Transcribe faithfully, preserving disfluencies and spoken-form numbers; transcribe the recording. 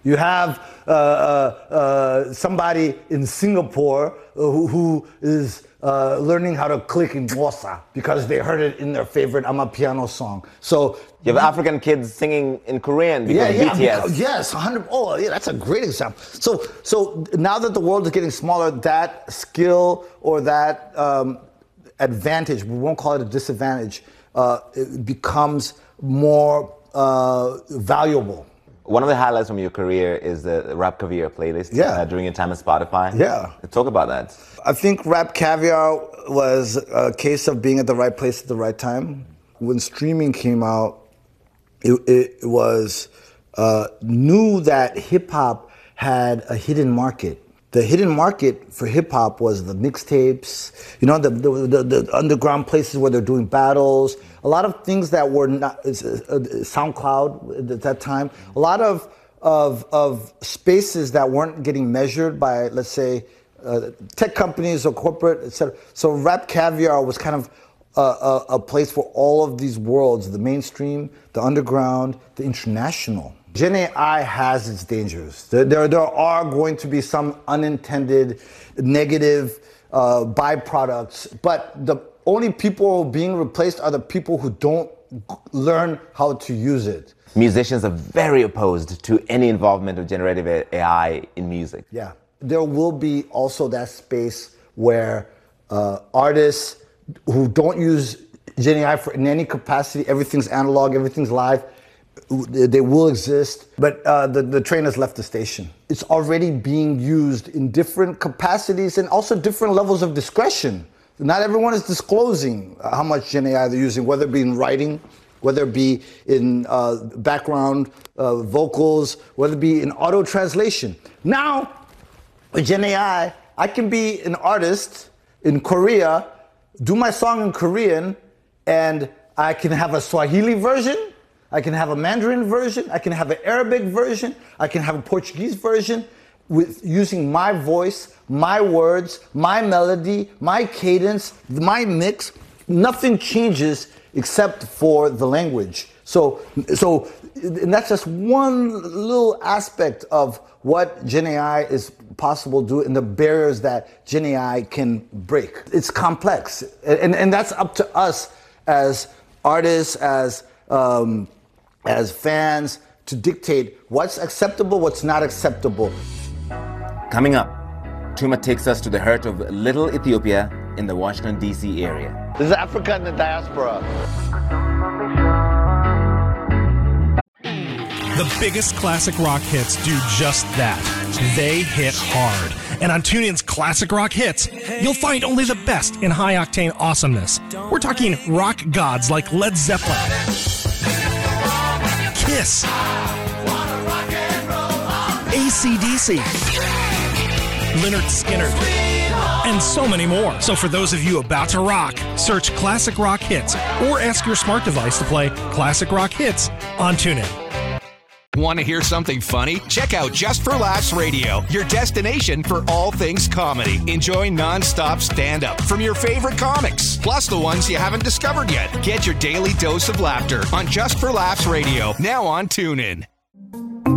You have uh, uh, uh, somebody in Singapore who, who is uh, learning how to click in Xhosa because they heard it in their favorite Amapiano song. So you have African kids singing in Korean because yeah, yeah, B T S. Because, yes, one hundred. Oh, yeah, that's a great example. So, so now that the world is getting smaller, that skill or that um, advantage, we won't call it a disadvantage, uh, it becomes more uh, valuable. One of the highlights from your career is the Rap Caviar playlist yeah. uh, during your time at Spotify. Yeah. Talk about that. I think Rap Caviar was a case of being at the right place at the right time. When streaming came out, it, it was uh, knew that hip-hop had a hidden market. The hidden market for hip-hop was the mixtapes, you know, the, the, the, the underground places where they're doing battles, a lot of things that were not, uh, SoundCloud at that time, a lot of, of, of spaces that weren't getting measured by, let's say, uh, tech companies or corporate, et cetera. So Rap Caviar was kind of a, a, a place for all of these worlds, the mainstream, the underground, the international. Gen A I has its dangers. There, there, there are going to be some unintended negative uh, byproducts, but the only people being replaced are the people who don't learn how to use it. Musicians are very opposed to any involvement of generative A I in music. Yeah, there will be also that space where uh, artists who don't use Gen A I for, in any capacity, everything's analog, everything's live, they will exist, but uh, the, the train has left the station. It's already being used in different capacities and also different levels of discretion. Not everyone is disclosing how much Gen A I they're using, whether it be in writing, whether it be in uh, background uh, vocals, whether it be in auto translation. Now, with Gen A I, I can be an artist in Korea, do my song in Korean, and I can have a Swahili version, I can have a Mandarin version, I can have an Arabic version, I can have a Portuguese version with using my voice, my words, my melody, my cadence, my mix. Nothing changes except for the language. So, so and that's just one little aspect of what Gen A I is possible to do and the barriers that Gen A I can break. It's complex, and, and that's up to us as artists, as um, as fans, to dictate what's acceptable, what's not acceptable. Coming up, Tuma takes us to the heart of Little Ethiopia in the Washington, D C area. This is Africa in the diaspora. The biggest classic rock hits do just that. They hit hard. And on TuneIn's Classic Rock Hits, you'll find only the best in high-octane awesomeness. We're talking rock gods like Led Zeppelin, Kiss, A C D C, Lynyrd Skynyrd, and so many more. So for those of you about to rock, search Classic Rock Hits or ask your smart device to play Classic Rock Hits on TuneIn. Want to hear something funny? Check out Just for Laughs Radio, your destination for all things comedy. Enjoy non-stop stand-up from your favorite comics, plus the ones you haven't discovered yet. Get your daily dose of laughter on Just for Laughs Radio, now on TuneIn.